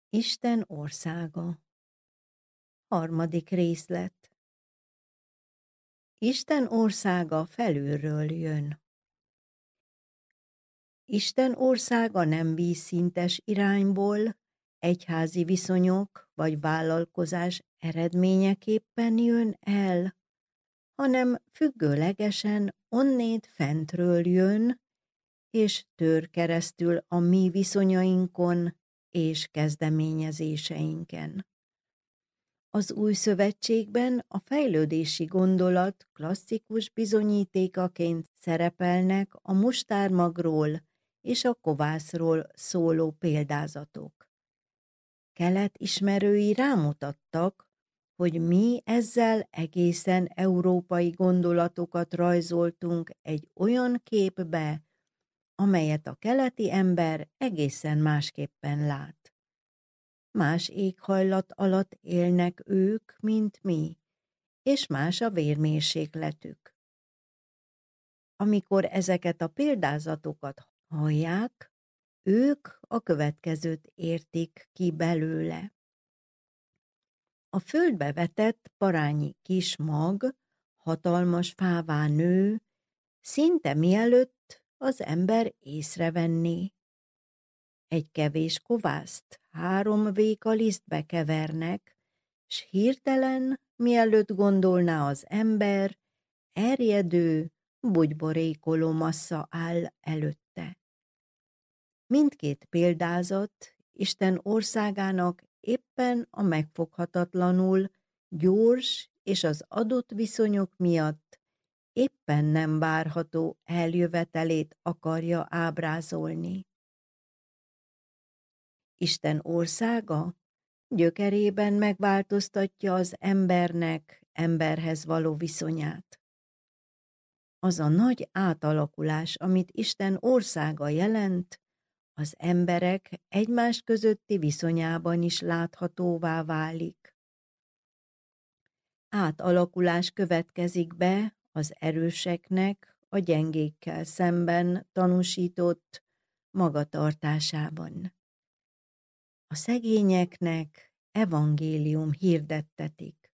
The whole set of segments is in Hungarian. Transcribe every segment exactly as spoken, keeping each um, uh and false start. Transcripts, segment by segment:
Isten országa. Harmadik részlet. Isten országa felülről jön. Isten országa nem vízszintes irányból, egyházi viszonyok vagy vállalkozás eredményeképpen jön el, hanem függőlegesen onnét fentről jön, és tör keresztül a mi viszonyainkon és kezdeményezéseinken. Az Új Szövetségben a fejlődési gondolat klasszikus bizonyítékaként szerepelnek a mustármagról és a kovászról szóló példázatok. Kelet ismerői rámutattak, hogy mi ezzel egészen európai gondolatokat rajzoltunk egy olyan képbe, amelyet a keleti ember egészen másképpen lát. Más éghajlat alatt élnek ők, mint mi, és más a vérmérsékletük. Amikor ezeket a példázatokat hallják, ők a következőt értik ki belőle. A földbe vetett parányi kis mag hatalmas fává nő, szinte mielőtt az ember észrevenné. Egy kevés kovászt három véka lisztbe kevernek, s hirtelen, mielőtt gondolná az ember, erjedő, bugyborékoló massza áll előtte. Mindkét példázat Isten országának éppen a megfoghatatlanul gyors és az adott viszonyok miatt éppen nem várható eljövetelét akarja ábrázolni. Isten országa gyökerében megváltoztatja az embernek emberhez való viszonyát. Az a nagy átalakulás, amit Isten országa jelent, az emberek egymás közötti viszonyában is láthatóvá válik. Átalakulás következik be az erőseknek a gyengékkel szemben tanúsított magatartásában. A szegényeknek evangélium hirdettetik.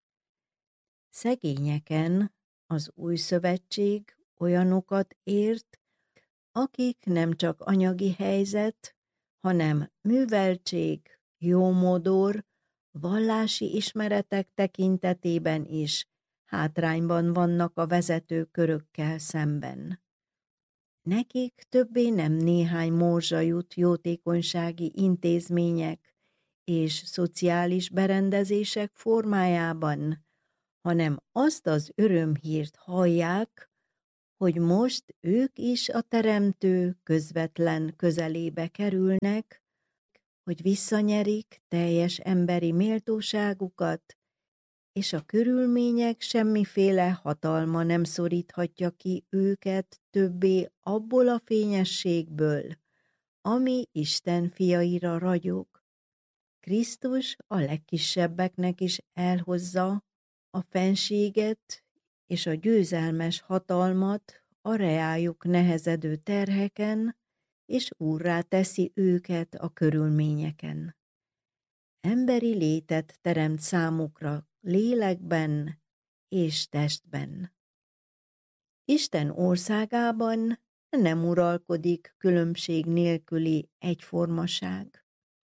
Szegényeken az Új Szövetség olyanokat ért, akik nem csak anyagi helyzet, hanem műveltség, jómodor, vallási ismeretek tekintetében is hátrányban vannak a vezető körökkel szemben. Nekik többé nem néhány morzsa jut jótékonysági intézmények és szociális berendezések formájában, hanem azt az örömhírt hallják, hogy most ők is a Teremtő közvetlen közelébe kerülnek, hogy visszanyerik teljes emberi méltóságukat, és a körülmények semmiféle hatalma nem szoríthatja ki őket többé abból a fényességből, ami Isten fiaira ragyog. Krisztus a legkisebbeknek is elhozza a fenséget és a győzelmes hatalmat a reájuk nehezedő terheken, és úrrá teszi őket a körülményeken. Emberi létet teremt számukra lélekben és testben. Isten országában nem uralkodik különbség nélküli egyformaság.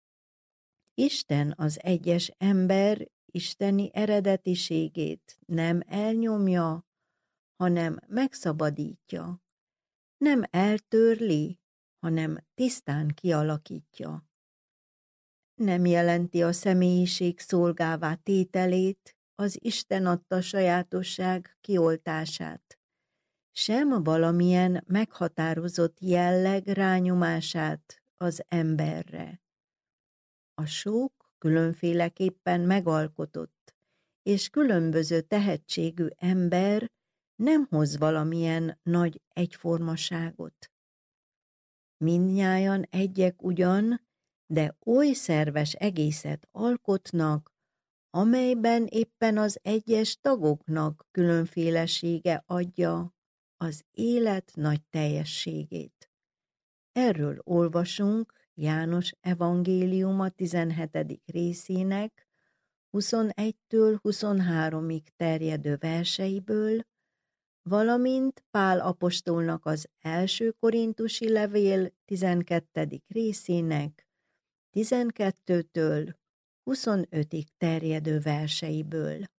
Isten az egyes ember isteni eredetiségét nem elnyomja, hanem megszabadítja. Nem eltörli, hanem tisztán kialakítja. Nem jelenti a személyiség szolgává tételét, az Isten adta sajátosság kioltását, sem valamilyen meghatározott jelleg rányomását az emberre. A sok különféleképpen megalkotott és különböző tehetségű ember nem hoz valamilyen nagy egyformaságot. Mindnyájan egyek ugyan, de oly szerves egészet alkotnak, amelyben éppen az egyes tagoknak különfélesége adja az élet nagy teljességét. Erről olvasunk János evangéliuma tizenhetedik részének huszonegytől huszonháromig terjedő verseiből, valamint Pál apostolnak az első korintusi levél tizenkettedik részének tizenkettőtől huszonötig terjedő verseiből.